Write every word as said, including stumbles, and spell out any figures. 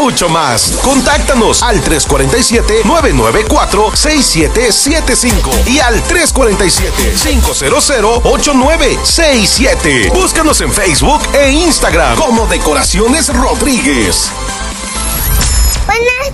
mucho más. Contáctanos al tres cuatro siete, nueve nueve cuatro, seis siete siete cinco y al tres cuatro siete, cinco cero cero, ocho nueve seis siete. Búscanos en Facebook e Instagram como Decoraciones Rodríguez. Buenas